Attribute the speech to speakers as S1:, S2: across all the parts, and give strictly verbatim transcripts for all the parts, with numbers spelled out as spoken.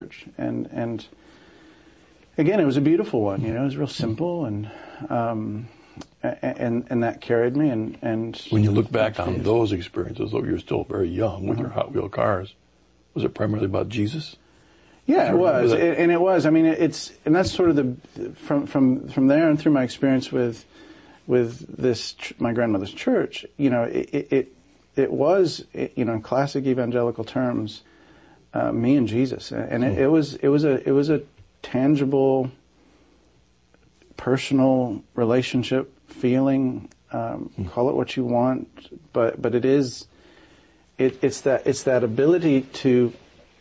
S1: church. And and again, it was a beautiful one. You know, it was real simple, and um, and and that carried me. And, and
S2: when you look back on those experiences, though you're still very young with
S1: uh-huh.
S2: your Hot Wheel cars, was it primarily about Jesus?
S1: Yeah, it was,
S2: it?
S1: and it was. I mean, it's and that's sort of the from from from there and through my experience with with this my grandmother's church. You know, it it it was you know in classic evangelical terms, uh, me and Jesus, and it, it was it was a it was a tangible, personal relationship, feeling. Um, mm. Call it what you want, but but it is it it's that it's that ability to.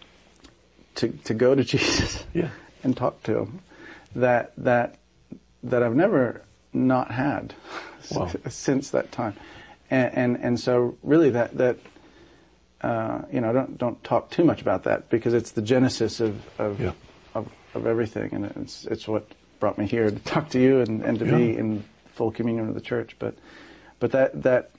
S1: To, to go to Jesus
S2: yeah.
S1: and talk to him that that that I've never not had
S2: wow.
S1: since that time, and and, and so really that that uh, you know don't don't talk too much about that because it's the genesis of of,
S2: yeah.
S1: of of everything, and it's it's what brought me here to talk to you and, and to
S2: yeah.
S1: be in full communion with the church, but but that that.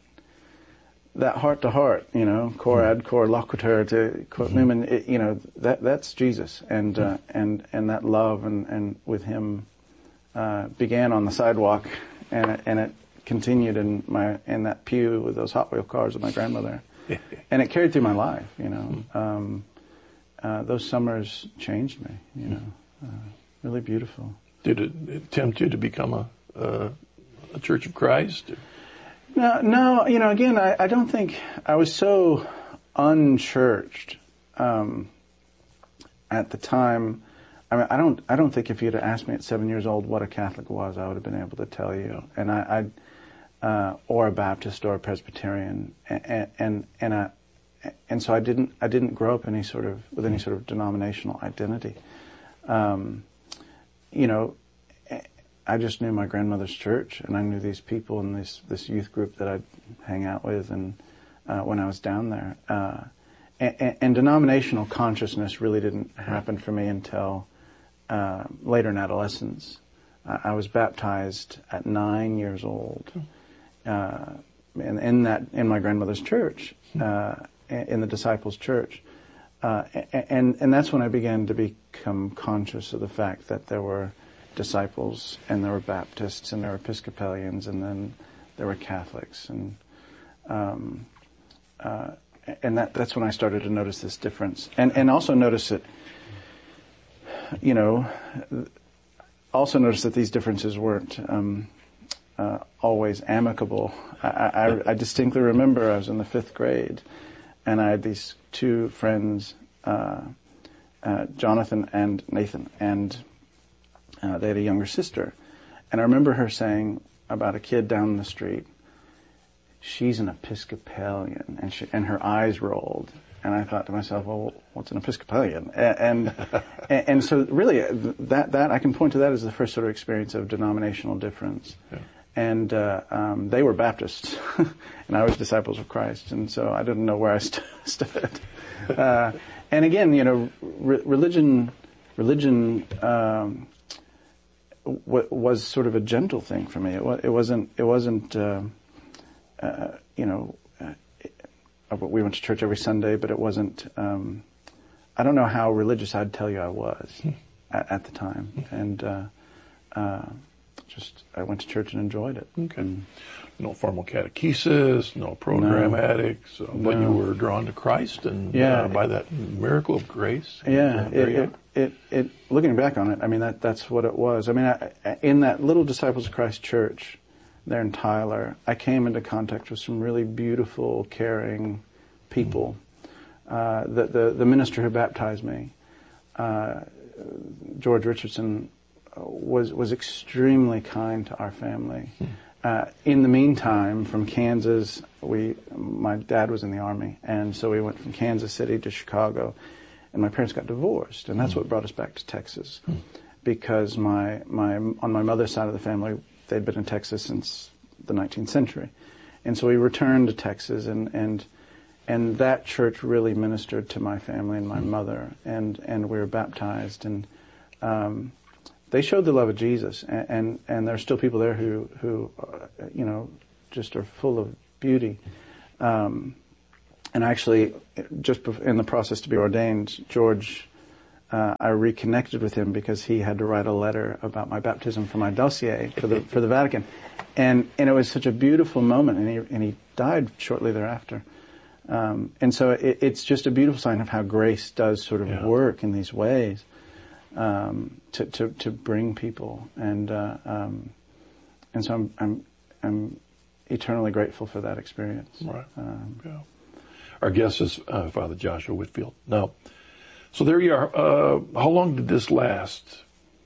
S1: That heart to heart, you know, cor ad cor loquitur, to quote mm-hmm. Newman, it, you know, that that's Jesus, and uh, and and that love and, and with him uh, began on the sidewalk, and it, and it continued in my in that pew with those Hot Wheel cars with my grandmother, and it carried through my life, you know. Um, uh, those summers changed me, you know, uh, really beautiful.
S2: Did it tempt you to become a uh, a Church of Christ?
S1: No, no, you know, again, I, I don't think I was so unchurched um, at the time. I mean, I don't, I don't think if you'd have asked me at seven years old what a Catholic was, I would have been able to tell you. And I, I uh, or a Baptist or a Presbyterian, and and and, I, and so I didn't, I didn't grow up any sort of with any sort of denominational identity. Um, you know. I just knew my grandmother's church, and I knew these people and this this youth group that I'd hang out with, and uh, when I was down there, uh, and, and denominational consciousness really didn't happen for me until uh, later in adolescence. Uh, I was baptized at nine years old, uh, in, in that in my grandmother's church, uh, in the Disciples' Church, uh, and and that's when I began to become conscious of the fact that there were disciples, and there were Baptists, and there were Episcopalians, and then there were Catholics, and um, uh, and that that's when I started to notice this difference, and and also notice that, you know, also notice that these differences weren't um, uh, always amicable. I, I, I distinctly remember I was in the fifth grade, and I had these two friends, uh, uh, Jonathan and Nathan, and Uh, they had a younger sister. And I remember her saying about a kid down the street, she's an Episcopalian, and she, and her eyes rolled. And I thought to myself, well, what's an Episcopalian? And and, and, and so really, that, that I can point to that as the first sort of experience of denominational difference. Yeah. And uh, um, they were Baptists, and I was Disciples of Christ, and so I didn't know where I st- stood. Uh, and again, you know, re- religion, religion, um, was sort of a gentle thing for me. It, was, it wasn't. It wasn't. Uh, uh, you know, uh, we went to church every Sunday, but it wasn't. Um, I don't know how religious I'd tell you I was at, at the time, and uh, uh, just I went to church and enjoyed it.
S2: Okay. And, no formal catechesis, no programmatics, no, uh, but no. You were drawn to Christ, and
S1: yeah,
S2: uh, by that miracle of grace.
S1: Yeah, it, it, it, it. Looking back on it, I mean that that's what it was. I mean, I, in that little Disciples of Christ church there in Tyler, I came into contact with some really beautiful, caring people. Mm-hmm. Uh, the, the the minister who baptized me, uh, George Richardson, was was extremely kind to our family. Mm-hmm. Uh, in the meantime, from Kansas, we, my dad was in the Army, and so we went from Kansas City to Chicago, and my parents got divorced, and that's mm. what brought us back to Texas, mm. because my, my, on my mother's side of the family, they'd been in Texas since the nineteenth century, and so we returned to Texas, and, and, and that church really ministered to my family and my mm. mother, and, and we were baptized, and, um, they showed the love of Jesus, and, and, and there are still people there who, who uh, you know, just are full of beauty. Um, and actually, just in the process to be ordained, George uh, I reconnected with him because he had to write a letter about my baptism for my dossier for the for the Vatican, and and it was such a beautiful moment, and he and he died shortly thereafter. Um, and so it, it's just a beautiful sign of how grace does sort of yeah. work in these ways um, to, to to bring people, and uh, um, and so I'm I'm I'm eternally grateful for that experience.
S2: Right.
S1: Um,
S2: yeah. Our guest is uh, Father Joshua Whitfield. Now, so there you are. Uh, how long did this last?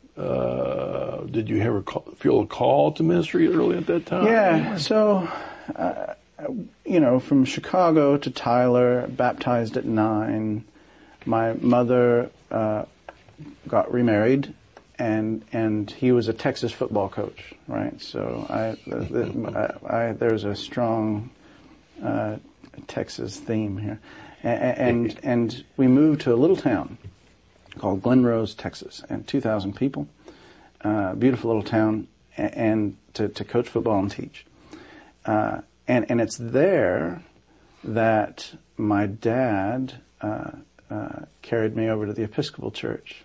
S2: Uh, did you ever call, feel a call to ministry early at that time?
S1: Yeah. So. Uh, You know, from Chicago to Tyler, baptized at nine. My mother uh, got remarried, and and he was a Texas football coach, right? So I, the, the, I, I there's a strong uh, Texas theme here, and, and and we moved to a little town called Glen Rose, Texas, and two thousand people, uh, beautiful little town, and, and to to coach football and teach. Uh, And, and it's there that my dad uh, uh, carried me over to the Episcopal Church,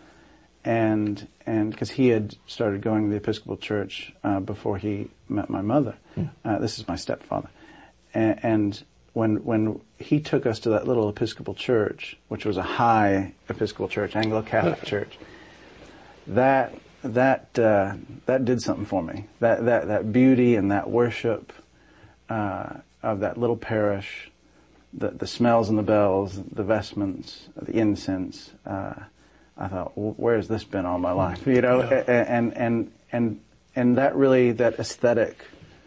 S1: and and because he had started going to the Episcopal Church uh, before he met my mother. Mm. Uh, this is my stepfather, and, and when when he took us to that little Episcopal Church, which was a high Episcopal Church, Anglo-Catholic church, that that uh, that did something for me. That that that beauty and that worship. Uh, of that little parish, the, the smells and the bells, the vestments, the incense. Uh, I thought, well, where has this been all my life? You know, yeah. and and and and that really, that aesthetic,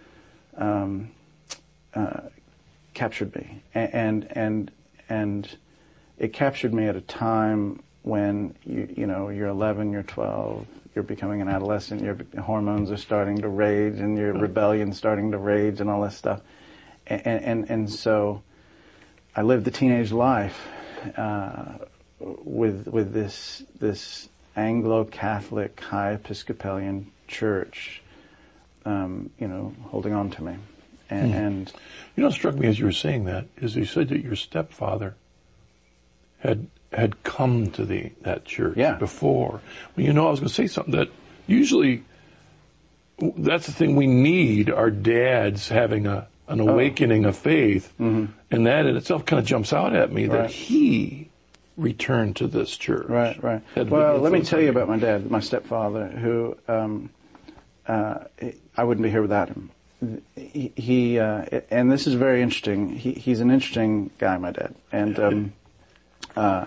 S1: um, uh, captured me, and and and it captured me at a time when you you know you're eleven, you're twelve. You're becoming an adolescent, your hormones are starting to rage, and your rebellion's starting to rage, and all this stuff. And and, and so I lived the teenage life uh, with with this this Anglo-Catholic high Episcopalian church, um, you know, holding on to me. And, hmm. and
S2: you know, what struck me as you were saying that is you said that your stepfather had. had come to the that church
S1: yeah.
S2: before. Well, you know, I was going to say something that usually that's the thing we need, our dads having a an awakening oh. of faith, mm-hmm. and that in itself kind of jumps out at me right. that he returned to this church.
S1: Right, right. Well, let me tell you about my dad, my stepfather, who um, uh, I wouldn't be here without him. He, he uh, and this is very interesting. He, he's an interesting guy, my dad, and. Um, Uh,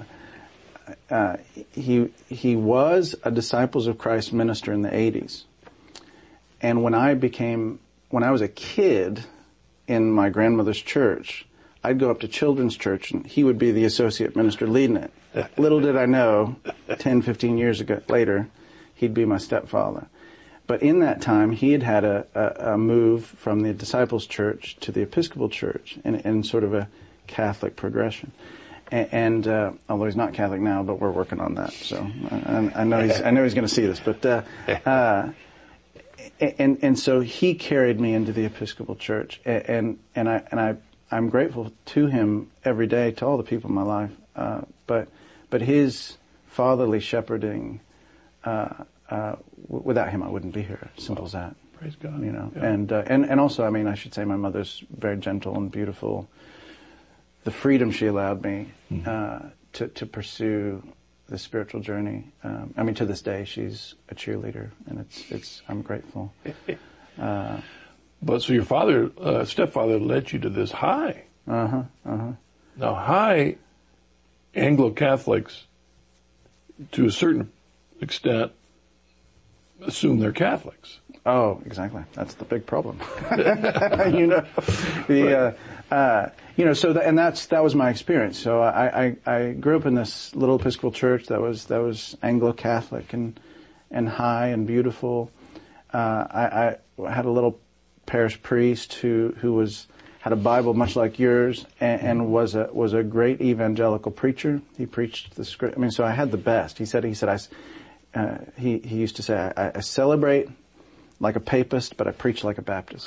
S1: uh, he he was a Disciples of Christ minister in the eighties, and when I became when I was a kid in my grandmother's church, I'd go up to children's church and he would be the associate minister leading it. Little did I know, ten, fifteen years ago later, he'd be my stepfather. But in that time, he had had a, a, a move from the Disciples Church to the Episcopal Church in, in sort of a Catholic progression. And uh, although he's not Catholic now, but we're working on that. So I, I know he's I know he's going to see this. But uh, uh, and and so he carried me into the Episcopal Church, and and I and I I'm grateful to him every day, to all the people in my life. Uh, but but his fatherly shepherding, uh, uh, w- without him, I wouldn't be here. Simple as that.
S2: Praise God.
S1: You know,
S2: yeah.
S1: and uh, and and also, I mean, I should say, my mother's very gentle and beautiful. The freedom she allowed me mm-hmm. uh, to to pursue the spiritual journey. Um, I mean, to this day, she's a cheerleader, and it's it's. I'm grateful. Uh,
S2: but so your father, uh, stepfather, led you to this high.
S1: Uh huh. Uh huh.
S2: Now, high Anglo-Catholics, to a certain extent, assume they're Catholics.
S1: Oh, exactly. That's the big problem. you know, the. Uh, uh, You know, so that, and that's that was my experience. So I, I, I grew up in this little Episcopal church that was that was Anglo-Catholic and and high and beautiful. Uh, I, I had a little parish priest who who was had a Bible much like yours and, and was a was a great evangelical preacher. He preached the script. I mean, so I had the best. He said he said I uh, he he used to say I, I celebrate like a papist, but I preach like a Baptist.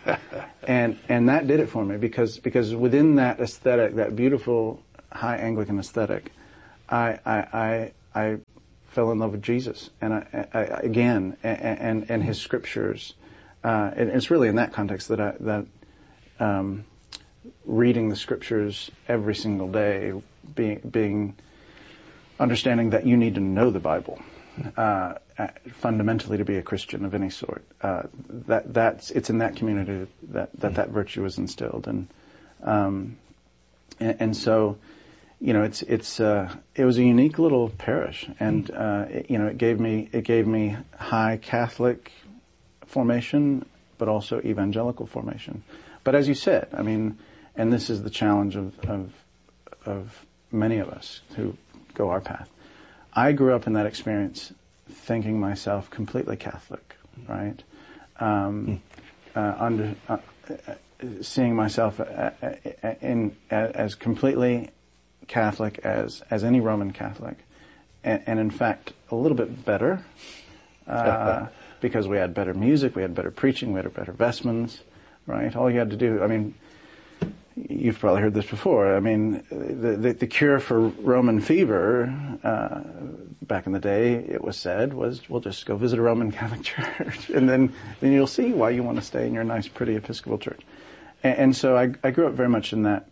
S1: and and that did it for me because because within that aesthetic, that beautiful high Anglican aesthetic, I I I, I fell in love with Jesus, and I, I, again, and, and and his scriptures. Uh, and it's really in that context that I, that um, reading the scriptures every single day, being being understanding that you need to know the Bible uh, fundamentally to be a Christian of any sort. Uh, that that's it's in that community that that, that virtue is instilled, and um, and, and so. You know, it's it's uh, it was a unique little parish, and uh, it, you know, it gave me it gave me high Catholic formation, but also evangelical formation. But as you said, I mean, and this is the challenge of of, of many of us who go our path. I grew up in that experience, thinking myself completely Catholic, right? Um, uh, under uh, seeing myself in as completely Catholic as as any Roman Catholic, and, and in fact a little bit better, uh, because we had better music, we had better preaching, we had better vestments, right? All you had to do, I mean, you've probably heard this before. I mean, the the, the cure for Roman fever uh, back in the day, it was said, was we'll just go visit a Roman Catholic church, and then then you'll see why you want to stay in your nice, pretty Episcopal church. And, and so I, I grew up very much in that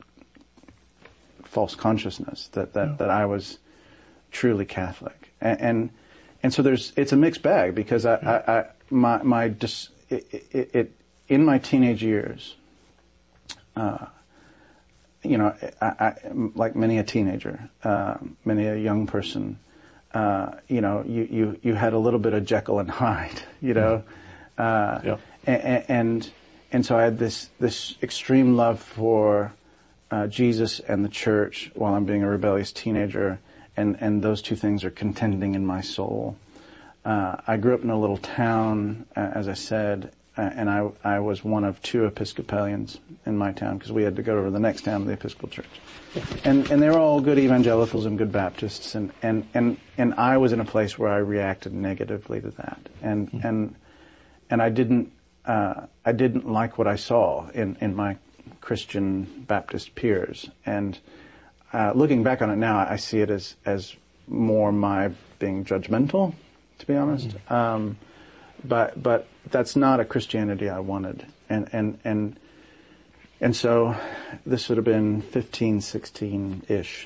S1: false consciousness that, that, that I was truly Catholic. And, and, and so there's, it's a mixed bag because I, I, I my, my, dis, it, it, it, in my teenage years, uh, you know, I, I, like many a teenager, uh, many a young person, uh, you know, you, you, you had a little bit of Jekyll and Hyde, you know, uh, yeah. and, and, and so I had this, this extreme love for, Uh, Jesus and the church while I'm being a rebellious teenager, and, and those two things are contending in my soul. Uh, I grew up in a little town, uh, as I said, uh, and I, I was one of two Episcopalians in my town because we had to go to the next town to the Episcopal Church. And, and they were all good evangelicals and good Baptists, and, and, and, and I was in a place where I reacted negatively to that. And, mm-hmm. and, and I didn't, uh, I didn't like what I saw in, in my Christian Baptist peers, and uh, looking back on it now, I see it as as more my being judgmental, to be honest. Mm-hmm. Um, but but that's not a Christianity I wanted, and and and and so this would have been fifteen, sixteen ish.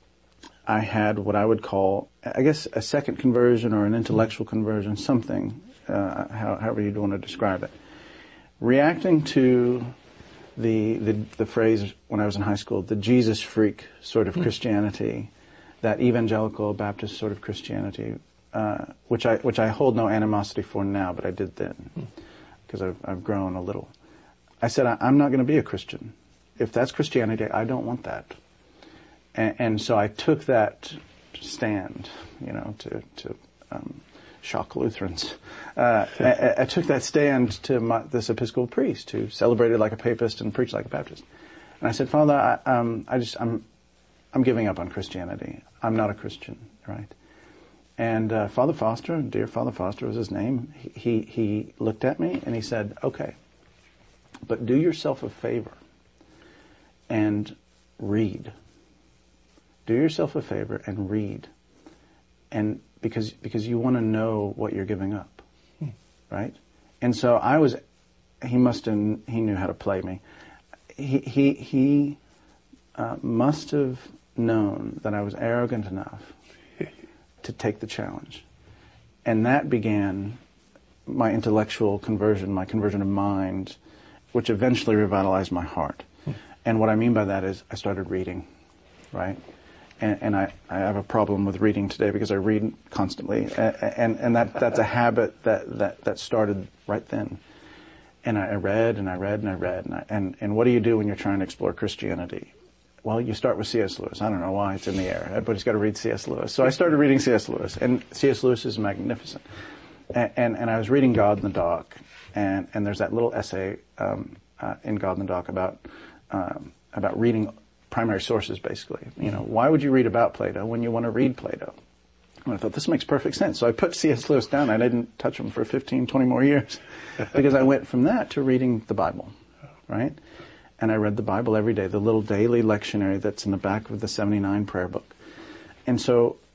S1: I had what I would call, I guess, a second conversion or an intellectual conversion, something, uh, how, however you'd want to describe it, reacting to The, the the phrase when I was in high school, the Jesus freak sort of Christianity, that evangelical Baptist sort of Christianity, uh, which I which I hold no animosity for now, but I did then, because I've, I've grown a little. I said, I, I'm not going to be a Christian. If that's Christianity, I don't want that. And, and so I took that stand, you know, to to um, shock Lutherans. Uh, I, I took that stand to my, this Episcopal priest who celebrated like a papist and preached like a Baptist. And I said, Father, I, um, I just, I'm, I'm giving up on Christianity. I'm not a Christian, right? And uh, Father Foster, dear Father Foster was his name, he, he, he looked at me and he said, okay, but do yourself a favor and read. Do yourself a favor and read. And because because you want to know what you're giving up, hmm. right? And so I was, he must have, he knew how to play me. He he he uh, must have known that I was arrogant enough to take the challenge, and that began my intellectual conversion, my conversion of mind, which eventually revitalized my heart. Hmm. And what I mean by that is I started reading, right? And, and I, I have a problem with reading today because I read constantly, and and that that's a habit that, that, that started right then. And I read and I read and I read and I, and and what do you do when you're trying to explore Christianity? Well, you start with C S Lewis. I don't know why, it's in the air. Everybody's got to read C S Lewis. So I started reading C S Lewis, and C S Lewis is magnificent. And and, and I was reading God in the Dock, and and there's that little essay um, uh, in God in the Dock about um, about reading primary sources, basically. You know, why would you read about Plato when you want to read Plato? And I thought, this makes perfect sense. So I put C S Lewis down. I didn't touch him for fifteen, twenty more years because I went from that to reading the Bible, right? And I read the Bible every day, the little daily lectionary that's in the back of the seventy-nine prayer book. And so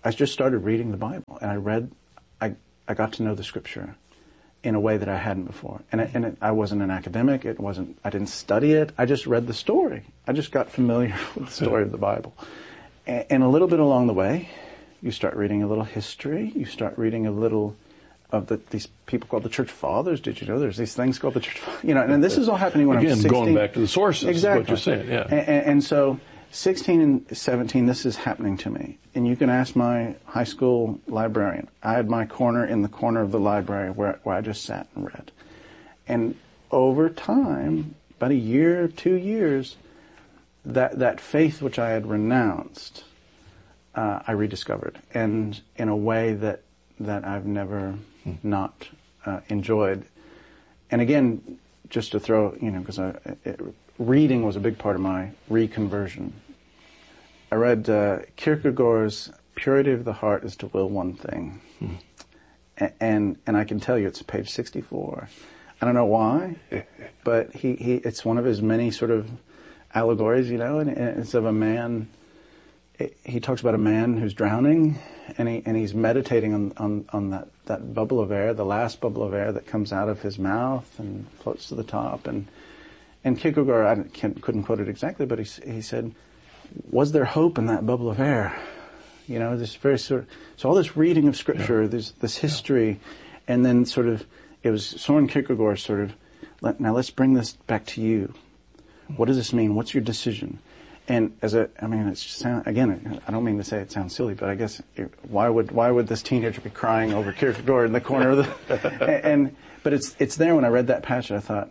S1: I just started reading the Bible, and I read, I, I got to know the Scripture in a way that I hadn't before. And, it, and it, I wasn't an academic. It wasn't, I didn't study it. I just read the story. I just got familiar with the story of the Bible. And, and a little bit along the way, you start reading a little history. You start reading a little of the, these people called the Church Fathers. Did you know there's these things called the Church Fathers? You know, and this is all happening when
S2: Again,
S1: I'm sixteen.
S2: Again, going back to the sources,
S1: exactly.
S2: is what you're saying, yeah.
S1: And, and, and so, sixteen and seventeen, this is happening to me. And you can ask my high school librarian. I had my corner in the corner of the library where, where I just sat and read. And over time, about a year, two years, that, that faith which I had renounced, uh, I rediscovered. And in a way that, that I've never not uh, enjoyed. And again, just to throw, you know, because I, it, reading was a big part of my reconversion. I read uh, Kierkegaard's "Purity of the Heart is to Will One Thing," hmm. and, and and I can tell you it's page sixty-four. I don't know why, but he, he it's one of his many sort of allegories, you know, and it's of a man. It, he talks about a man who's drowning, and he and he's meditating on on on that that bubble of air, the last bubble of air that comes out of his mouth and floats to the top, and. And Kierkegaard, I can't, couldn't quote it exactly, but he, he said, was there hope in that bubble of air? You know, this very sort of, so all this reading of Scripture, yeah. this, this history, yeah. and then sort of, it was Soren Kierkegaard sort of, let, now let's bring this back to you. What does this mean? What's your decision? And as a, I mean, it's sound, again, I don't mean to say it sounds silly, but I guess, it, why would, why would this teenager be crying over Kierkegaard in the corner of the, and, and, but it's, it's there when I read that passage, I thought,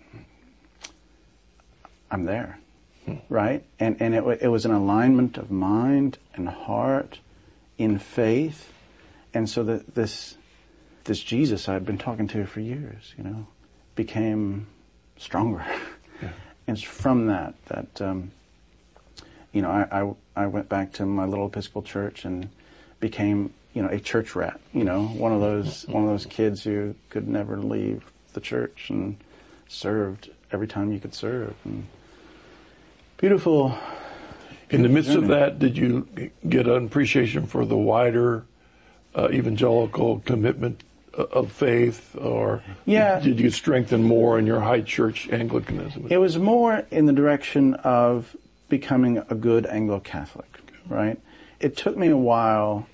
S1: I'm there, hmm. right? And and it it was an alignment of mind and heart in faith, and so that this this Jesus I'd been talking to for years, you know, became stronger. Yeah. And it's from that that um, you know I, I I went back to my little Episcopal church and became you know a church rat, you know, one of those one of those kids who could never leave the church and served every time you could serve. And beautiful.
S2: In the midst of that, did you get an appreciation for the wider uh, evangelical commitment of faith, or
S1: yeah.
S2: did you strengthen more in your high church Anglicanism?
S1: It was more in the direction of becoming a good Anglo-Catholic, right? It took me a while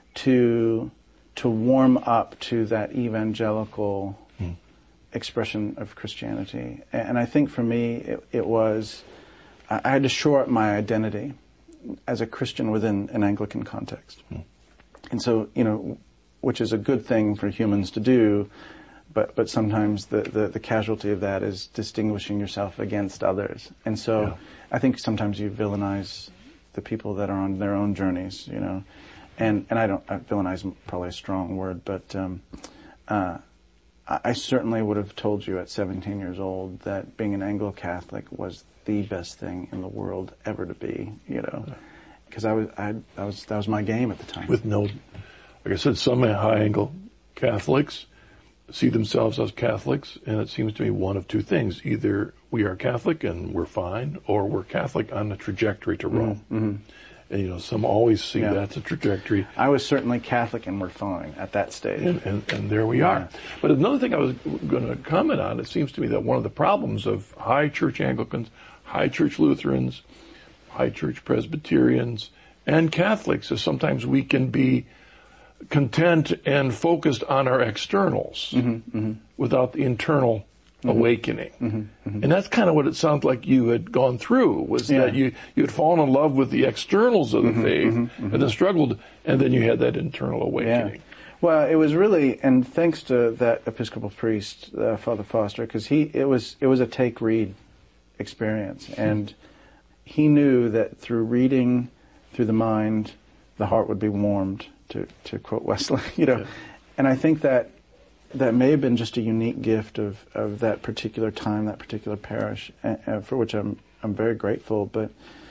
S1: to to warm up to that evangelical hmm. expression of Christianity. And I think for me, it, it was, I had to shore up my identity as a Christian within an Anglican context. Hmm. And so, you know, which is a good thing for humans to do, but, but sometimes the, the, the casualty of that is distinguishing yourself against others. And so yeah. I think sometimes you villainize the people that are on their own journeys, you know. And, and I don't, uh, villainize is probably a strong word, but, um, uh, I, I certainly would have told you at seventeen years old that being an Anglo-Catholic was the best thing in the world ever to be, you know. Because I was, I, I was, that was my game at the time.
S2: With no, like I said, some high Anglo Catholics see themselves as Catholics, and it seems to me one of two things. Either we are Catholic and we're fine, or we're Catholic on the trajectory to Rome.
S1: Mm-hmm.
S2: And, you know, some always see
S1: yeah.
S2: that's a trajectory.
S1: I was certainly Catholic and we're fine at that stage.
S2: And, and, and there we are. Yeah. But another thing I was going to comment on, it seems to me that one of the problems of high church Anglicans, high church Lutherans, high church Presbyterians, and Catholics is sometimes we can be content and focused on our externals
S1: mm-hmm, mm-hmm.
S2: without the internal mm-hmm. awakening.
S1: Mm-hmm, mm-hmm.
S2: And that's kind of what it sounds like you had gone through, was
S1: yeah.
S2: that you, you had fallen in love with the externals of the
S1: mm-hmm,
S2: faith
S1: mm-hmm, mm-hmm.
S2: and then struggled, and then you had that internal awakening.
S1: Yeah. Well, it was really, and thanks to that Episcopal priest, uh, Father Foster, because he, it was, it was a take-read experience. And he knew that through reading, through the mind, the heart would be warmed, to, to quote Wesley, you know. Yeah. And I think that that may have been just a unique gift of, of that particular time, that particular parish, uh, for which I'm I'm very grateful. But,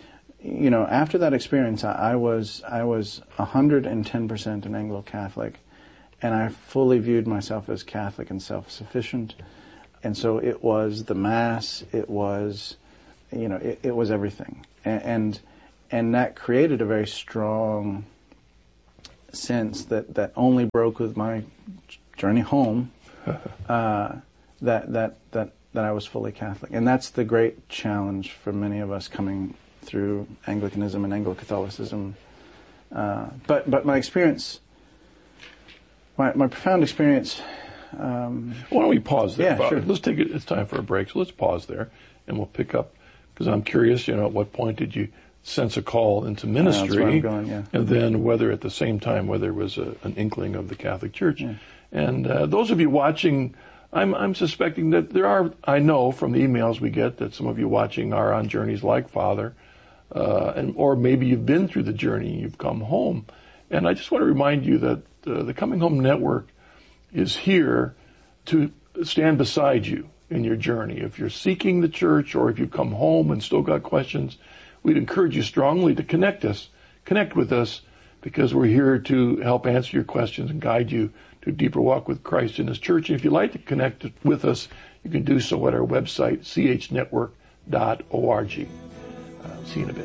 S1: you know, after that experience, I, I was I was one hundred ten percent an Anglo-Catholic, and I fully viewed myself as Catholic and self-sufficient. And so it was the Mass, it was, you know, it, it was everything. And, and and that created a very strong sense that, that only broke with my journey home, uh, that, that, that, that I was fully Catholic. And that's the great challenge for many of us coming through Anglicanism and Anglo-Catholicism. Uh, but, but my experience, my, my profound experience. Um,
S2: Why don't we pause there,
S1: yeah,
S2: Father?
S1: sure.
S2: Let's take it. It's time for a break, so let's pause there, and we'll pick up. Because I'm curious, you know, at what point did you sense a call into ministry?
S1: That's where I'm going, yeah.
S2: And then whether at the same time, whether it was a, an inkling of the Catholic Church.
S1: Yeah.
S2: And uh, those of you watching, I'm, I'm suspecting that there are, I know from the emails we get that some of you watching are on journeys like Father, uh, and or maybe you've been through the journey, you've come home. And I just want to remind you that uh, the Coming Home Network is here to stand beside you in your journey. If you're seeking the church or if you come home and still got questions, we'd encourage you strongly to connect us, connect with us, because we're here to help answer your questions and guide you to a deeper walk with Christ in His church. And if you'd like to connect with us, you can do so at our website, c h network dot org. Uh, see you in a bit.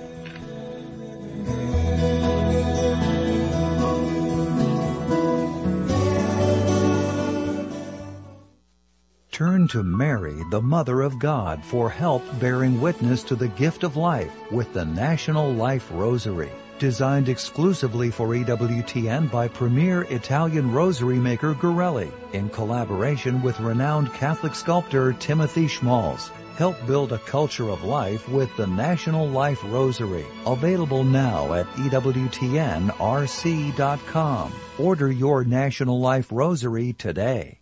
S3: Turn to Mary, the Mother of God, for help bearing witness to the gift of life with the National Life Rosary. Designed exclusively for E W T N by premier Italian rosary maker Gorelli, in collaboration with renowned Catholic sculptor Timothy Schmalz. Help build a culture of life with the National Life Rosary. Available now at E W T N R C dot com. Order your National Life Rosary today.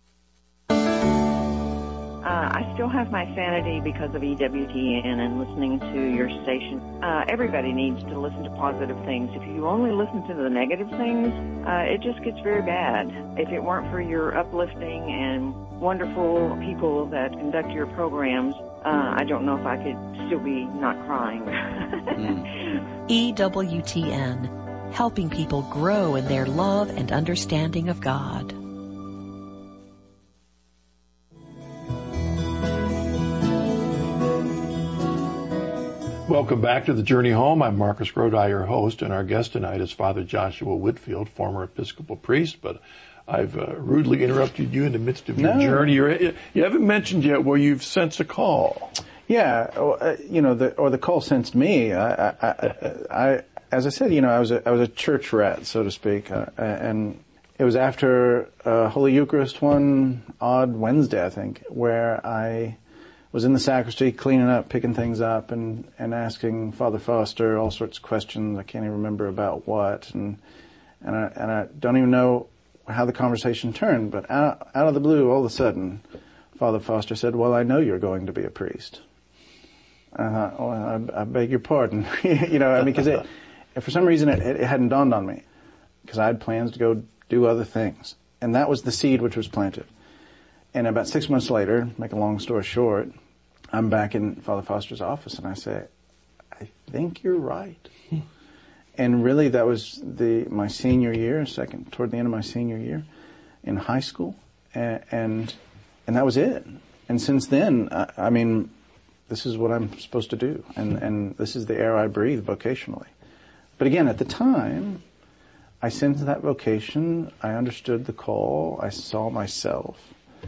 S4: Uh, I still have my sanity because of E W T N and listening to your station. Uh, everybody needs to listen to positive things. If you only listen to the negative things, uh, it just gets very bad. If it weren't for your uplifting and wonderful people that conduct your programs, uh, I don't know if I could still be not crying.
S5: mm. E W T N, helping people grow in their love and understanding of God.
S2: Welcome back to the Journey Home. I'm Marcus Grodi, your host, and our guest tonight is Father Joshua Whitfield, former Episcopal priest, but I've uh, rudely interrupted you in the midst of your
S1: no.
S2: journey. You're, you haven't mentioned yet where you've sensed a call.
S1: Yeah, uh, you know, the, or the call sensed me. I, I, I, I, as I said, you know, I was a, I was a church rat, so to speak, uh, and it was after uh, Holy Eucharist one odd Wednesday, I think, where I was in the sacristy cleaning up, picking things up, and, and asking Father Foster all sorts of questions. I can't even remember about what, and and I, and I don't even know how the conversation turned. But out, out of the blue, all of a sudden, Father Foster said, "Well, I know you're going to be a priest." I thought, "Oh, I, I beg your pardon," you know, I mean, because it, for some reason it, it hadn't dawned on me, because I had plans to go do other things, and that was the seed which was planted. And about six months later, make a long story short, I'm back in Father Foster's office, and I say, "I think you're right." Hmm. And really, that was the my senior year, second toward the end of my senior year in high school, and and, and that was it. And since then, I, I mean, this is what I'm supposed to do, and and this is the air I breathe vocationally. But again, at the time, I sensed that vocation. I understood the call. I saw myself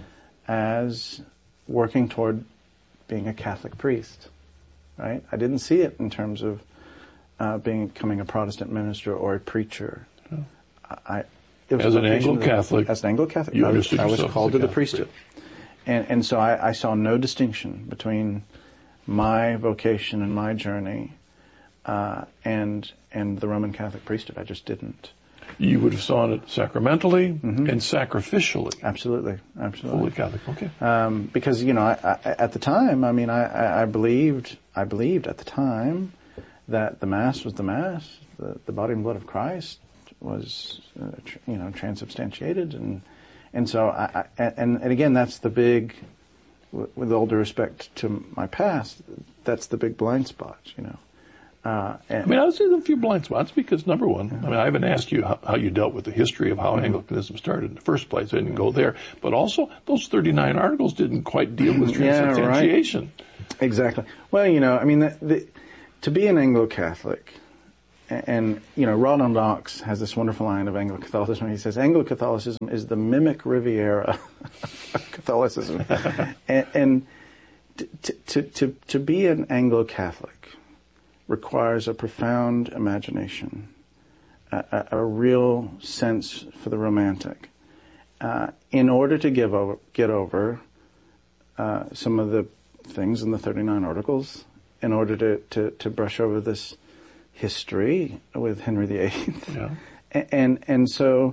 S1: as working toward being a Catholic priest, right? I didn't see it in terms of uh, being, becoming a Protestant minister or a preacher. Oh. I, it was
S2: as an Anglo-Catholic,
S1: as an Anglo-Catholic,
S2: you
S1: I was, I was called to the
S2: Catholic
S1: priesthood, and and so I, I saw no distinction between my vocation and my journey uh, and and the Roman Catholic priesthood. I just didn't.
S2: You would have saw it sacramentally
S1: mm-hmm.
S2: and sacrificially.
S1: Absolutely, absolutely.
S2: Fully Catholic, okay.
S1: Um, because you know, I, I, at the time, I mean, I, I believed, I believed at the time that the Mass was the Mass, the, the body and blood of Christ was, uh, tr- you know, transubstantiated, and and so I, I and and again, that's the big, with all due respect to my past, that's the big blind spot, you know. Uh,
S2: I mean, I was in a few blind spots because, number one, I mean, I haven't asked you how, how you dealt with the history of how mm-hmm. Anglicanism started in the first place. I didn't go there. But also, those thirty-nine articles didn't quite deal with transubstantiation.
S1: Yeah, right. Exactly. Well, you know, I mean, the, the, to be an Anglo-Catholic and, you know, Ronald Knox has this wonderful line of Anglo-Catholicism. He says, Anglo-Catholicism is the mimic Riviera of Catholicism. and and to, to, to, to be an Anglo-Catholic requires a profound imagination, a, a, a real sense for the romantic, uh, in order to give over, get over uh, some of the things in the thirty-nine Articles, in order to, to, to brush over this history with Henry the Eighth.
S2: Yeah.
S1: And, and so,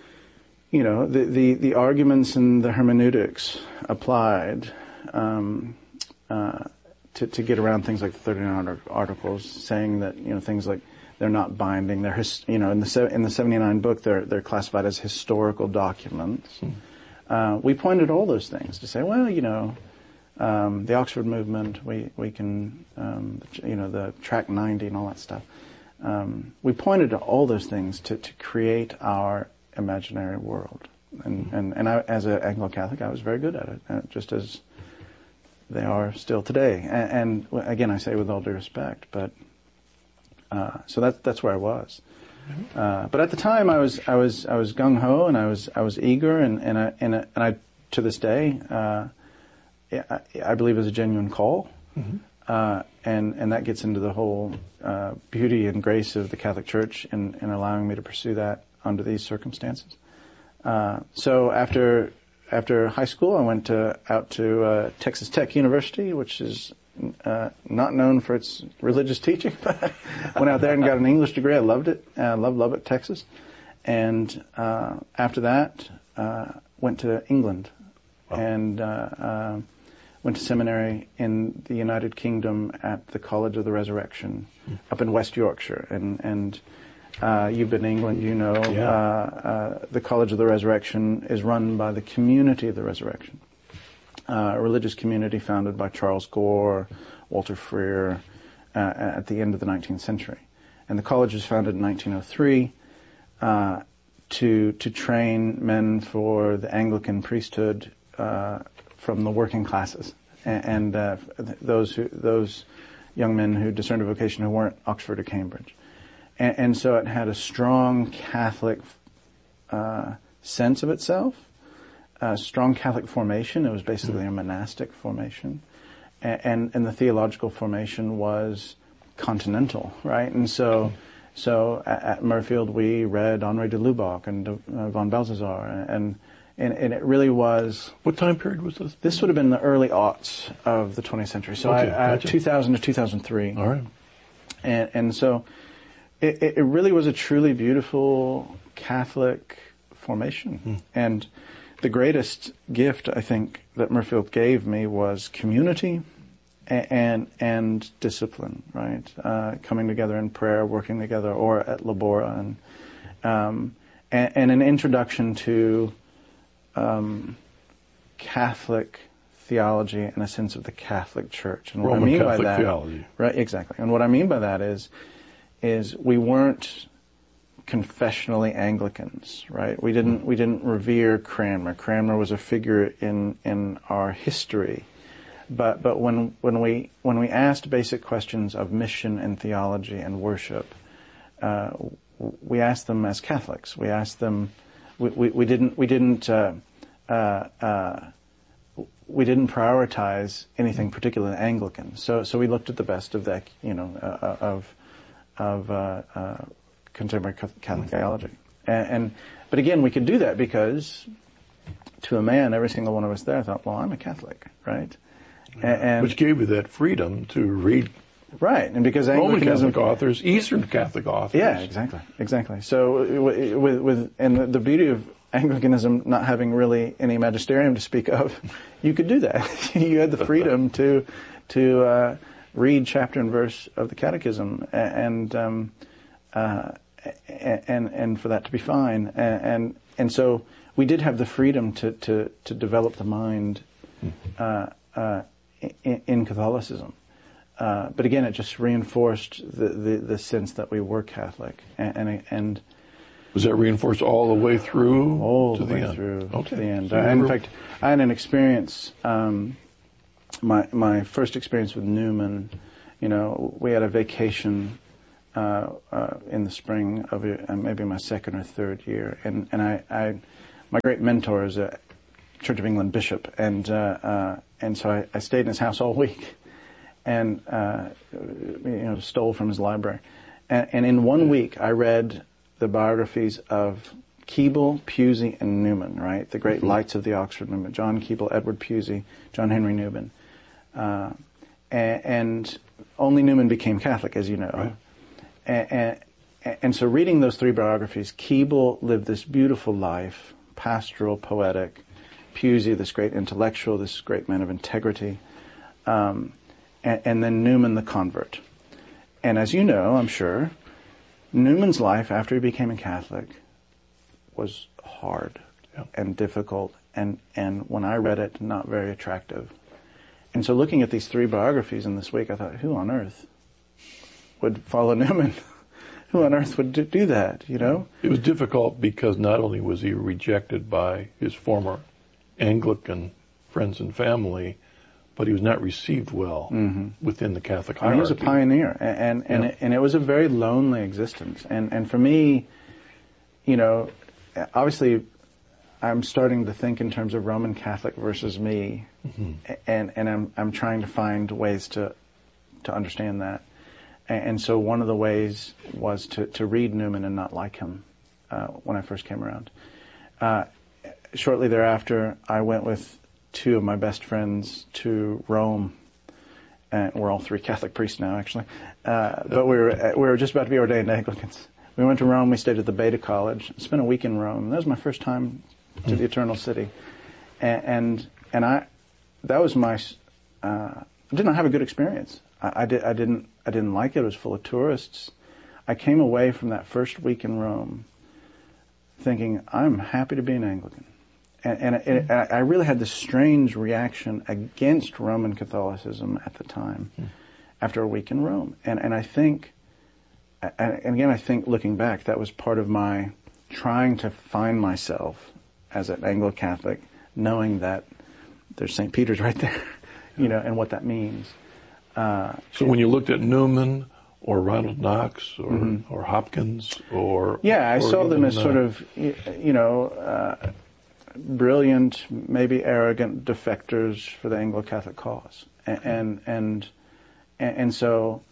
S1: you know, the, the, the arguments and the hermeneutics applied um, uh, to, to get around things like the thirty-nine Articles, saying that, you know, things like they're not binding. They're, his, you know, in the in the seventy-nine book, they're they're classified as historical documents. Hmm. Uh, we pointed all those things to say, well, you know, um, the Oxford movement, we we can, um, you know, the Tract ninety and all that stuff. Um, we pointed to all those things to, to create our imaginary world. And, mm-hmm. and, and I, as an Anglo-Catholic, I was very good at it, uh, just as they are still today. And, and again, I say with all due respect, but, uh, so that's, that's where I was. Mm-hmm. Uh, but at the time I was, I was, I was gung-ho and I was, I was eager and, and I, and I, and I to this day, uh, I, I believe is a genuine call. Mm-hmm. Uh, and, and that gets into the whole uh, beauty and grace of the Catholic Church in, in allowing me to pursue that under these circumstances. Uh, so after after high school, I went to, out to uh, Texas Tech University, which is uh, not known for its religious teaching, but I went out there and got an English degree. I loved it. I loved Lubbock, Texas. And uh, after that, uh, went to England wow. and uh, uh, went to seminary in the United Kingdom at the College of the Resurrection mm. up in West Yorkshire. And, and uh, you've been in England, you know.
S2: Yeah.
S1: Uh, uh, the College of the Resurrection is run by the Community of the Resurrection, uh, a religious community founded by Charles Gore, Walter Freer, uh, at the end of the nineteenth century. And the college was founded in nineteen oh three uh, to, to train men for the Anglican priesthood uh, from the working classes, and, and uh, those who, those young men who discerned a vocation who weren't Oxford or Cambridge, and, and so it had a strong Catholic uh, sense of itself, a strong Catholic formation. It was basically a monastic formation, and, and and the theological formation was continental, right? And so, so at, at Murfield we read Henri de Lubac and uh, von Balthasar, and. and And, and it really was...
S2: What time period was this?
S1: This would have been the early aughts of the twentieth century. So
S2: okay,
S1: I, I,
S2: gotcha.
S1: two thousand to two thousand three.
S2: All right.
S1: And, and so it, it really was a truly beautiful Catholic formation. Hmm. And the greatest gift, I think, that Murfield gave me was community and and, and discipline, right? Uh, coming together in prayer, working together, or at Labora. And, um, and, and an introduction to... Um, Catholic theology and a sense of the Catholic Church, and what
S2: Roman
S1: I mean
S2: Catholic
S1: by that,
S2: theology.
S1: right? Exactly. And what I mean by that is, is we weren't confessionally Anglicans, right? We didn't we didn't revere Cranmer. Cranmer was a figure in in our history, but but when when we when we asked basic questions of mission and theology and worship, uh, we asked them as Catholics. We asked them. We, we, we didn't we didn't uh, uh, uh, we didn't prioritize anything particularly Anglican. So so we looked at the best of that, you know, uh, of of uh, uh, contemporary Catholic theology. And, and but again, we could do that because to a man, every single one of us there thought, well, I'm a Catholic, right? And, and
S2: which gave you that freedom to read.
S1: Right, and because
S2: Roman
S1: Anglicanism,
S2: Catholic authors, Eastern Catholic authors.
S1: Yeah, exactly, exactly. So with, with and the beauty of Anglicanism not having really any magisterium to speak of, you could do that. You had the freedom to to uh, read chapter and verse of the Catechism, and um, uh, and and for that to be fine. And, and and so we did have the freedom to to to develop the mind uh, uh, in, in Catholicism. Uh, but again, it just reinforced the, the, the sense that we were Catholic, and, and, and
S2: was that reinforced all the way through
S1: all
S2: to
S1: the way
S2: end?
S1: through
S2: Okay.
S1: to the end.
S2: So
S1: Uh, in
S2: were...
S1: fact, I had an experience. Um, my my first experience with Newman. You know, we had a vacation uh, uh, in the spring of uh, maybe my second or third year. And, and I, I, my great mentor is a Church of England bishop, and uh, uh, and so I, I stayed in his house all week, and uh, you know stole from his library, and, and in one week I read the biographies of Keble, Pusey, and Newman. Right, the great mm-hmm. lights of the Oxford movement: John Keble, Edward Pusey, John Henry Newman, uh, and, and only Newman became Catholic, as you know,
S2: right.
S1: and, and and so reading those three biographies, Keble lived this beautiful life, pastoral, poetic. Pusey, this great intellectual, this great man of integrity, um, and, and then Newman, the convert. And as you know, I'm sure, Newman's life after he became a Catholic was hard yeah. and difficult, and, and when I read it, not very attractive. And so looking at these three biographies in this week, I thought, who on earth would follow Newman? Who on earth would do that, you know?
S2: It was difficult because not only was he rejected by his former Anglican friends and family, but he was not received well mm-hmm. within the Catholic hierarchy.
S1: He was a pioneer, and and, and, yeah. it, and it was a very lonely existence. And and for me, you know, obviously, I'm starting to think in terms of Roman Catholic versus me, mm-hmm. and and I'm I'm trying to find ways to to understand that. And, and so one of the ways was to to read Newman and not like him uh, when I first came around. Uh, Shortly thereafter, I went with two of my best friends to Rome, and we're all three Catholic priests now, actually. Uh, but we were we were just about to be ordained Anglicans. We went to Rome. We stayed at the Beta College. Spent a week in Rome. That was my first time to the Eternal City, and and, and I that was my uh, I did not have a good experience. I, I did I didn't I didn't like it. It was full of tourists. I came away from that first week in Rome thinking, I'm happy to be an Anglican. And, and, it, and I really had this strange reaction against Roman Catholicism at the time, mm. after a week in Rome. And and I think, and again, I think looking back, that was part of my trying to find myself as an Anglo-Catholic, knowing that there's Saint Peter's right there, you know, and what that means. Uh,
S2: so when you looked at Newman or Ronald Knox or mm-hmm. or Hopkins or
S1: yeah, I
S2: or
S1: saw them
S2: even,
S1: as sort
S2: uh,
S1: of, you know. Uh, brilliant, maybe arrogant defectors for the Anglo-Catholic cause. And, and, and, and so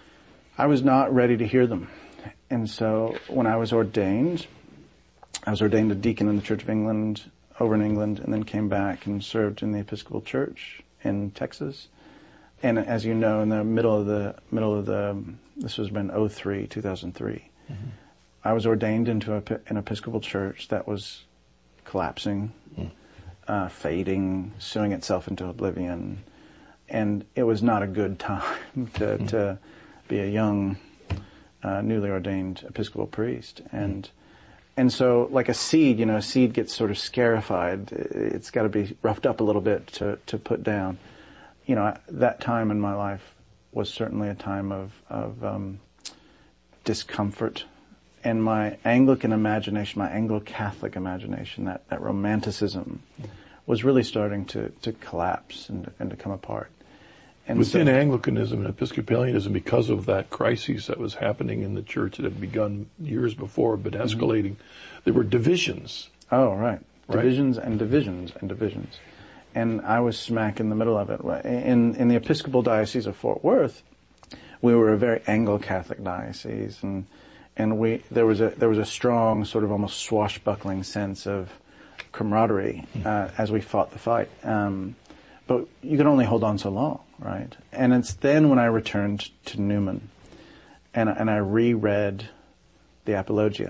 S1: I was not ready to hear them. And so when I was ordained, I was ordained a deacon in the Church of England, over in England, and then came back and served in the Episcopal Church in Texas. And as you know, in the middle of the, middle of the, this was been oh three, two thousand three, mm-hmm. I was ordained into a, an Episcopal church that was collapsing, mm. uh, fading, suing itself into oblivion, and it was not a good time to mm. to be a young, uh, newly ordained Episcopal priest. And mm. and so, like a seed, you know, a seed gets sort of scarified. It's got to be roughed up a little bit to to put down. You know, that time in my life was certainly a time of of um, discomfort. And my Anglican imagination, my Anglo-Catholic imagination, that, that romanticism, was really starting to, to collapse and, and to come apart. And
S2: Within
S1: so,
S2: Anglicanism and Episcopalianism, because of that crisis that was happening in the church that had begun years before but escalating, mm-hmm. there were divisions.
S1: Oh, right.
S2: right.
S1: Divisions and divisions and divisions. And I was smack in the middle of it. In, in the Episcopal Diocese of Fort Worth, we were a very Anglo-Catholic diocese, and And we there was a there was a strong sort of almost swashbuckling sense of camaraderie uh, as we fought the fight. Um, but you could only hold on so long, right? And it's then when I returned to Newman, and and I reread the Apologia,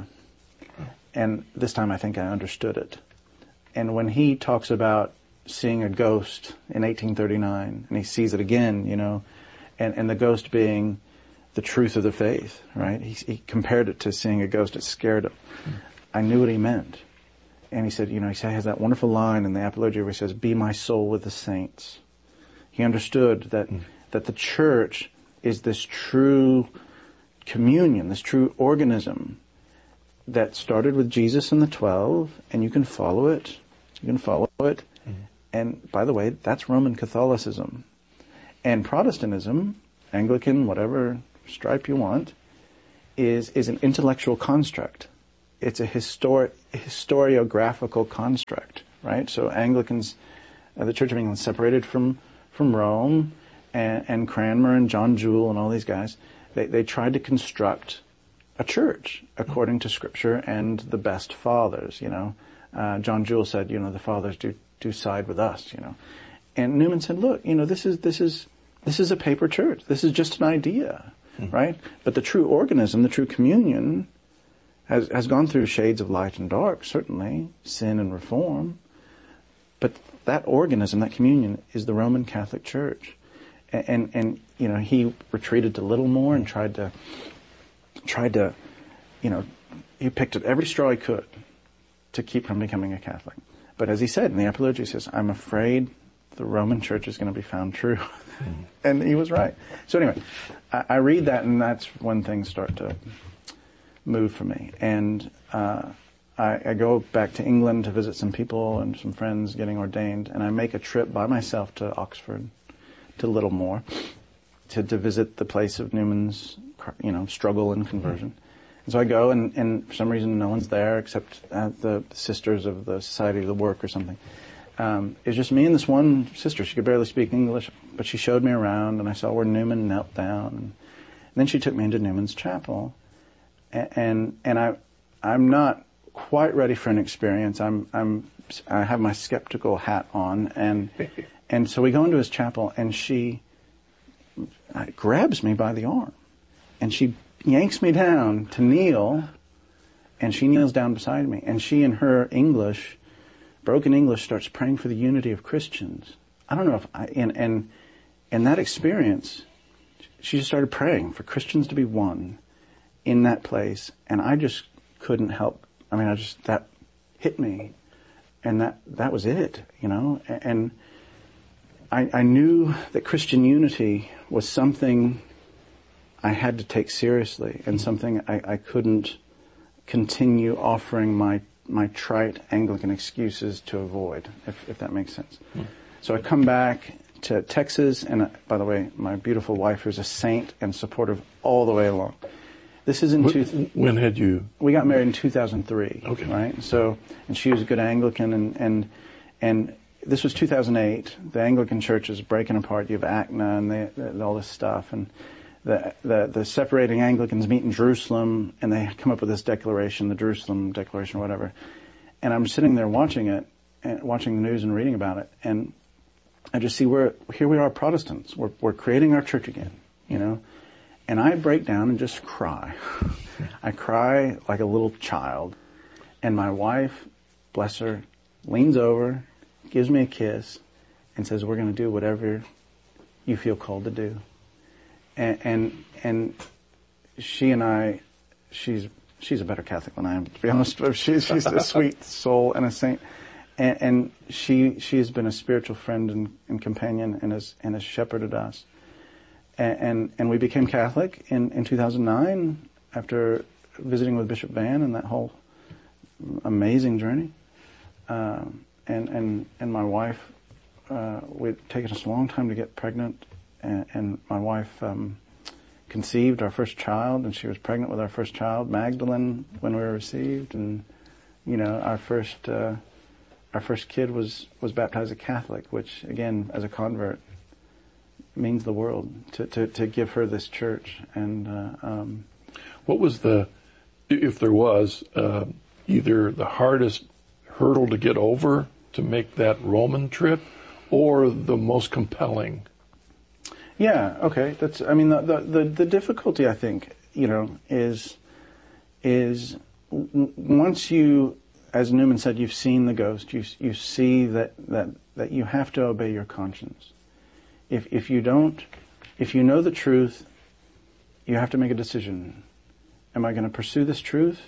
S1: and this time I think I understood it. And when he talks about seeing a ghost in eighteen thirty-nine, and he sees it again, you know, and and the ghost being the truth of the faith, right? He, he compared it to seeing a ghost. It scared him. Mm. I knew what he meant. And he said, you know, he has that wonderful line in the Apologia where he says, be my soul with the saints. He understood that, mm. that the church is this true communion, this true organism that started with Jesus and the twelve, and you can follow it. You can follow it. Mm. And by the way, that's Roman Catholicism. And Protestantism, Anglican, whatever stripe you want, is is an intellectual construct. It's a histori- historiographical construct, right? So Anglicans, uh, the Church of England, separated from from Rome, and, and Cranmer and John Jewel and all these guys. They they tried to construct a church according to Scripture and the best fathers. You know, uh, John Jewel said, you know, the fathers do do side with us. You know, and Newman said, look, you know, this is this is this is a paper church. This is just an idea, mm-hmm. right? But the true organism, the true communion, has has gone through shades of light and dark, certainly, sin and reform. But that organism, that communion, is the Roman Catholic Church. And, and, and you know, he retreated to Littlemore and tried to, tried to, you know, he picked at every straw he could to keep from becoming a Catholic. But as he said in the Apologia, he says, I'm afraid the Roman Church is going to be found true. Mm-hmm. And he was right. So anyway, I, I read that, and that's when things start to move for me. And uh, I, I go back to England to visit some people and some friends getting ordained, and I make a trip by myself to Oxford, to Littlemore, to, to visit the place of Newman's, you know, struggle and conversion. And so I go, and, and for some reason no one's there except uh, the sisters of the Society of the Work or something. Um, it was just me and this one sister. She could barely speak English, but she showed me around, and I saw where Newman knelt down. And, and then she took me into Newman's chapel, and and, and I, I'm not quite ready for an experience. I'm I'm I have my skeptical hat on, and and so we go into his chapel, and she uh, grabs me by the arm, and she yanks me down to kneel, and she kneels down beside me, and she in her English, broken English, starts praying for the unity of Christians. I don't know if I and and and that experience, she just started praying for Christians to be one in that place, and I just couldn't help. I mean, I just, that hit me, and that, that was it, you know, and I, I knew that Christian unity was something I had to take seriously, and something I, I couldn't continue offering my, my trite Anglican excuses to avoid, if, if that makes sense. Mm. So I come back to Texas, and uh, by the way, my beautiful wife is a saint and supportive all the way along. This is in
S2: when,
S1: two,
S2: when had you?
S1: We got married in two thousand three.
S2: Okay.
S1: Right. So, and she was a good Anglican, and and and this was two thousand eight. The Anglican Church is breaking apart. You have A C N A and they, they, all this stuff, and the the the separating Anglicans meet in Jerusalem, and they come up with this declaration, the Jerusalem Declaration, or whatever. And I'm sitting there watching it, and watching the news and reading about it, and I just see we're here. We are Protestants. We're we're creating our church again. You know. And I break down and just cry. I cry like a little child. And my wife, bless her, leans over, gives me a kiss, and says, we're going to do whatever you feel called to do. And, and, and she and I, she's, she's a better Catholic than I am, to be honest. She's, she's a sweet soul and a saint. And, and she, she has been a spiritual friend and, and companion, and has, and has shepherded us. And, and, and we became Catholic in, in two thousand nine after visiting with Bishop Van and that whole amazing journey. Um, and, and, and my wife, uh, we'd taken us a long time to get pregnant, and, and my wife, um, conceived our first child, and she was pregnant with our first child, Magdalene, when we were received. And, you know, our first, uh, our first kid was, was baptized a Catholic, which again, as a convert, means the world to, to, to give her this church. And uh, um,
S2: what was the, if there was, uh, either the hardest hurdle to get over to make that Roman trip, or the most compelling?
S1: Yeah, okay. That's. I mean, the the the, the difficulty, I think, you know, is is w- once you, as Newman said, you've seen the ghost. You you see that that that you have to obey your conscience. If if you don't, if you know the truth, you have to make a decision. Am I going to pursue this truth,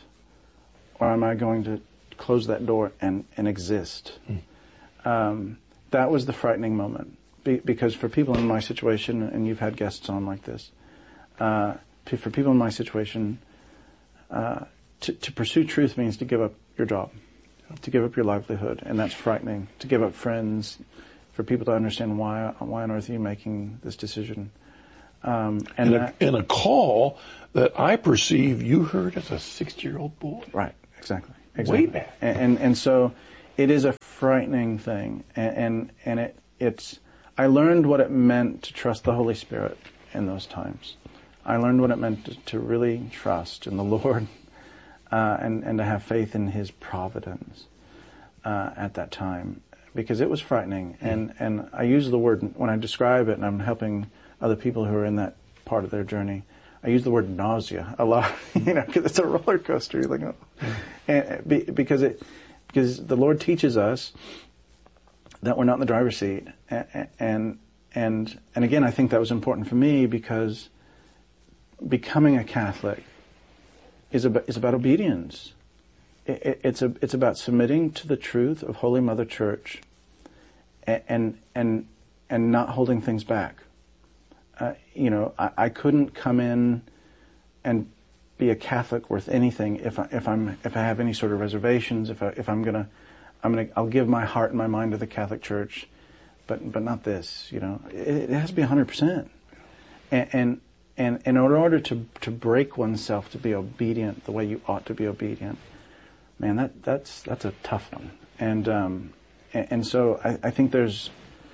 S1: or am I going to close that door and, and exist? Mm. Um, that was the frightening moment. Be, because for people in my situation, and you've had guests on like this, uh, for people in my situation, uh, to, to pursue truth means to give up your job, to give up your livelihood, and that's frightening. To give up friends, for people to understand why why on earth are you making this decision. Um,
S2: and,
S1: and, that,
S2: a, and a call that I perceive you heard as a six-year-old boy.
S1: Right, exactly. exactly.
S2: Way back.
S1: And, and and so it is a frightening thing. And, and, and it it's, I learned what it meant to trust the Holy Spirit in those times. I learned what it meant to, to really trust in the Lord uh, and, and to have faith in His providence uh, at that time, because it was frightening. Mm. And, and I use the word, when I describe it and I'm helping other people who are in that part of their journey, I use the word nausea a lot, you know, because it's a roller coaster. You're like, oh. Mm. And be, because it, because the Lord teaches us that we're not in the driver's seat. And, and, and, and again, I think that was important for me because becoming a Catholic is about, is about obedience. It, it, it's a, it's about submitting to the truth of Holy Mother Church and, and, and, and not holding things back. Uh, you know, I, I couldn't come in and be a Catholic worth anything if I, if I'm, if I have any sort of reservations, if I, if I'm gonna, I'm gonna, I'll give my heart and my mind to the Catholic Church, but, but not this, you know. It, it has to be one hundred percent. And, and, and in order to, to break oneself to be obedient the way you ought to be obedient, man, that, that's, that's a tough one. And, um, and, and so I, I think there's,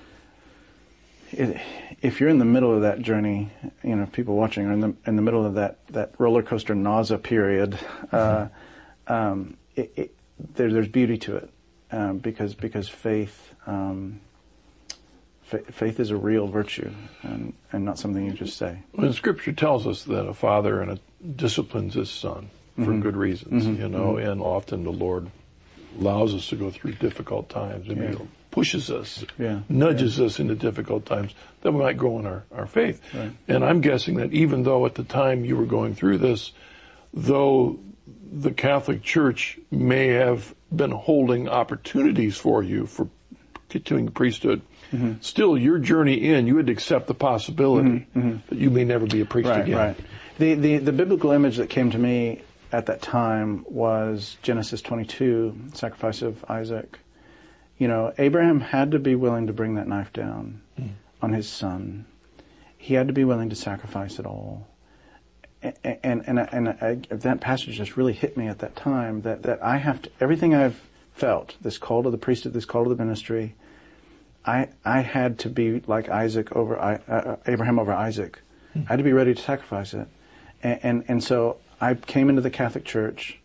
S1: it, if you're in the middle of that journey, you know, people watching are in the, in the middle of that, that roller coaster nausea period, uh, um, it, it, there, there's beauty to it. Um, because because faith um, fa- faith is a real virtue and, and not something you just say.
S2: Well, Scripture tells us that a father and a disciplines his son for
S1: Mm-hmm.
S2: good reasons,
S1: Mm-hmm.
S2: you know,
S1: Mm-hmm.
S2: and often the Lord allows us to go through difficult times and
S1: Yeah.
S2: you know, pushes us,
S1: Yeah.
S2: nudges
S1: Yeah.
S2: us into difficult times that we might grow in our, our faith.
S1: Right.
S2: And I'm guessing that even though at the time you were going through this, though the Catholic Church may have been holding opportunities for you for continuing the priesthood, mm-hmm. still your journey in, you had to accept the possibility mm-hmm. Mm-hmm. that you may never be a priest
S1: right,
S2: again.
S1: Right. The, the the biblical image that came to me at that time was Genesis twenty-two, sacrifice of Isaac. You know, Abraham had to be willing to bring that knife down mm. on his son. He had to be willing to sacrifice it all. And and and, and I, that passage just really hit me at that time. That, that I have to, everything I've felt, this call to the priesthood, this call to the ministry, I I had to be like Isaac over uh, Abraham over Isaac. Hmm. I had to be ready to sacrifice it, and, and and so I came into the Catholic Church,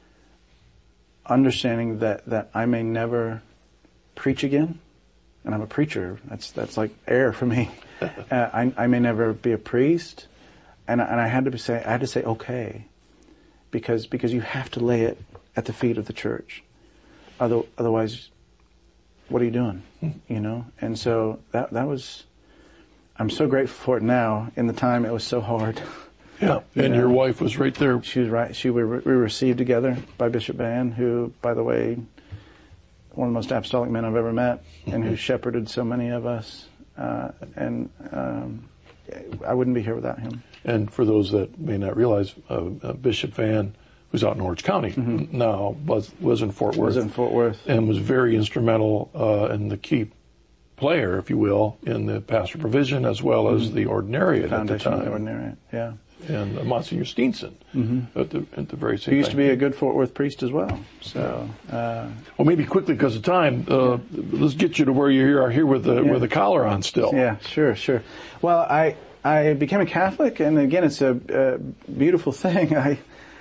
S1: understanding that that I may never preach again, and I'm a preacher. That's that's like air for me. uh, I I may never be a priest. And I, and I had to say, I had to say, okay, because because you have to lay it at the feet of the church. Other, otherwise, what are you doing? You know. And so that that was, I'm so grateful for it now. In the time, it was so hard.
S2: Yeah, and you know? Your wife was right there.
S1: She was right. She we, we were received together by Bishop Ban, who, by the way, one of the most apostolic men I've ever met, and who shepherded so many of us. Uh, and um, I wouldn't be here without him.
S2: And for those that may not realize, uh, uh, Bishop Van, who's out in Orange County mm-hmm. now, was was in Fort Worth.
S1: Was in Fort Worth.
S2: And was very instrumental uh, in the key player, if you will, in the pastoral provision as well as mm-hmm. the ordinariate
S1: the
S2: at the time.
S1: Of the ordinariate, yeah.
S2: And uh, Monsignor Steenson mm-hmm. at, the, at the very same time.
S1: He used time. to be a good Fort Worth priest as well. So, uh,
S2: well, maybe quickly because of time, uh, yeah. let's get you to where you are here with the yeah. with the collar on still.
S1: Yeah, sure, sure. Well, I. I became a Catholic, and again, it's a, a beautiful thing. I,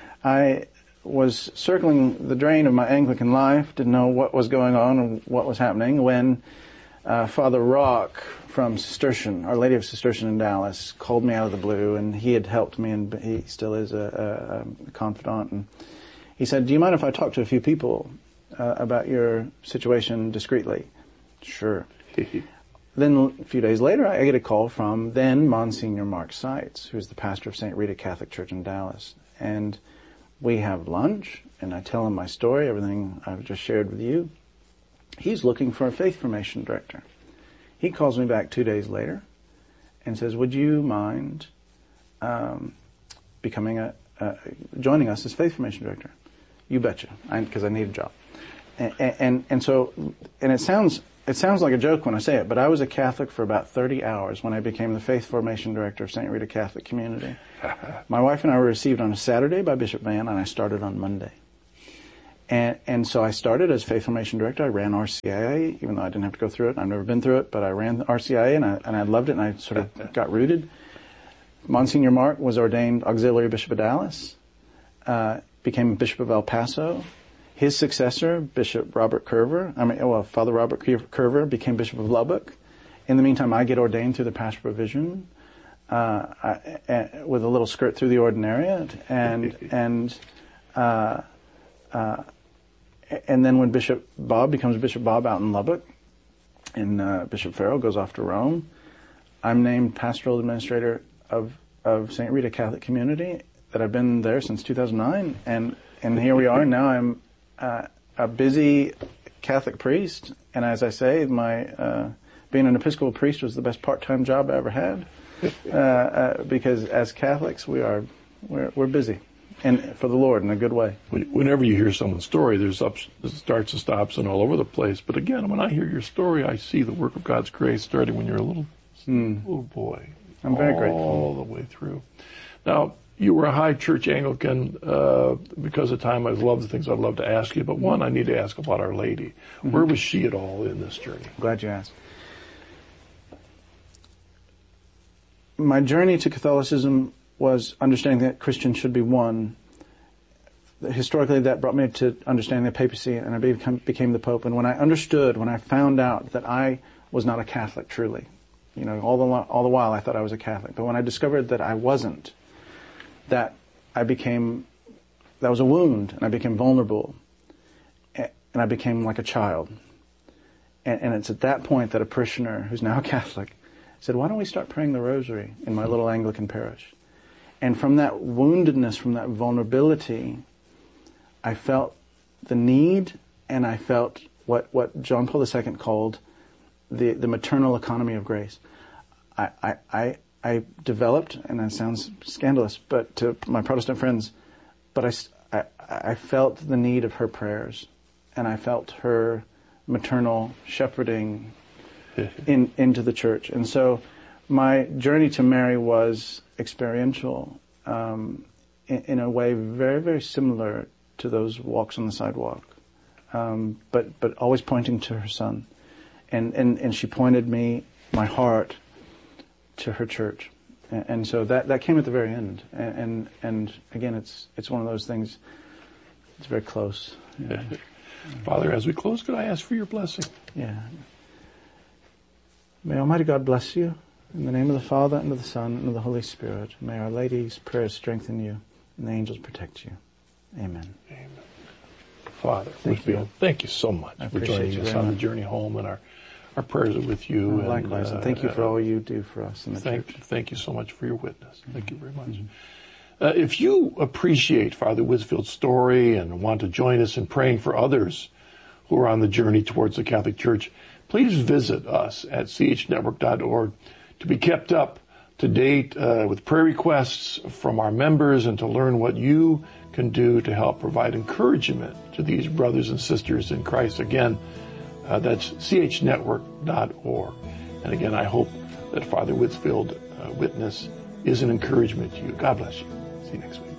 S1: I was circling the drain of my Anglican life, didn't know what was going on and what was happening, when uh, Father Rock from Cistercian, Our Lady of Cistercian in Dallas, called me out of the blue, and he had helped me, and he still is a, a, a confidant. And he said, "Do you mind if I talk to a few people uh, about your situation discreetly?" Sure. Then a few days later, I get a call from then Monsignor Mark Seitz, who's the pastor of Saint Rita Catholic Church in Dallas. And we have lunch, and I tell him my story, everything I've just shared with you. He's looking for a faith formation director. He calls me back two days later and says, "Would you mind um, becoming a, uh, joining us as faith formation director?" You betcha, because I, I need a job. And, and, and so, and it sounds... It sounds like a joke when I say it, but I was a Catholic for about thirty hours when I became the Faith Formation Director of Saint Rita Catholic Community. My wife and I were received on a Saturday by Bishop Van, and I started on Monday. And, and so I started as Faith Formation Director. I ran R C I A, even though I didn't have to go through it. I've never been through it, but I ran R C I A, and I, and I loved it, and I sort of got rooted. Monsignor Mark was ordained Auxiliary Bishop of Dallas, uh, became Bishop of El Paso. His successor, Bishop Robert Curver, I mean, well, Father Robert Curver became Bishop of Lubbock. In the meantime, I get ordained through the pastoral provision, uh, I, I, with a little skirt through the ordinariate, and and uh, uh, and then when Bishop Bob becomes Bishop Bob out in Lubbock, and uh, Bishop Farrell goes off to Rome, I'm named pastoral administrator of of Saint Rita Catholic Community. That I've been there since two thousand nine, and and here we are now. I'm Uh, a busy Catholic priest, and as I say, my uh, being an Episcopal priest was the best part-time job I ever had, uh, uh, because as Catholics we are we're, we're busy, and for the Lord in a good way.
S2: Whenever you hear someone's story, there's ups, starts and stops and all over the place. But again, when I hear your story, I see the work of God's grace starting when you're a little mm. little boy.
S1: I'm very
S2: all
S1: grateful
S2: all the way through. Now, you were a high church Anglican. Uh, because of time, I love the things I'd love to ask you. But one, I need to ask about Our Lady. Mm-hmm. Where was she at all in this journey?
S1: Glad you asked. My journey to Catholicism was understanding that Christians should be one. Historically, that brought me to understanding the papacy, and I became, became the Pope. And when I understood, when I found out that I was not a Catholic truly, you know, all the all the while I thought I was a Catholic, but when I discovered that I wasn't, that I became, that was a wound, and I became vulnerable, and I became like a child. And, and it's at that point that a parishioner, who's now a Catholic, said, why don't we start praying the rosary in my little Anglican parish? And from that woundedness, from that vulnerability, I felt the need, and I felt what, what John Paul the Second called the, the maternal economy of grace. I, I, I I developed, and that sounds scandalous, but to my Protestant friends, but I, I, I felt the need of her prayers, and I felt her maternal shepherding in, into the church. And so my journey to Mary was experiential, um, in, in a way very, very similar to those walks on the sidewalk, um, but, but always pointing to her son. And, and, and she pointed me, my heart, to her church, and, and so that that came at the very end, and, and and again, it's it's one of those things. It's very close. Yeah.
S2: Father, as we close, could I ask for your blessing?
S1: Yeah. May Almighty God bless you in the name of the Father and of the Son and of the Holy Spirit. May Our Lady's prayers strengthen you, and the angels protect you. Amen.
S2: Amen. Father, thank you. Thank you so much
S1: I
S2: for joining us on
S1: much.
S2: the journey home, and our. Our prayers are with you.
S1: Oh,
S2: and,
S1: likewise, and thank you for all you do for us in the
S2: thank,
S1: church.
S2: Thank you so much for your witness. Thank you very much. Mm-hmm. Uh, if you appreciate Father Whitfield's story and want to join us in praying for others who are on the journey towards the Catholic Church, please visit us at c h network dot org to be kept up to date uh, with prayer requests from our members and to learn what you can do to help provide encouragement to these brothers and sisters in Christ. Again, Uh, that's c h network dot org. And again, I hope that Father Whitfield uh, witness is an encouragement to you. God bless you. See you next week.